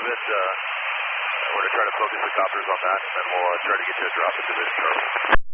of it. We're going to try to focus the copters on that, and then we'll try to get you a drop into the turbo.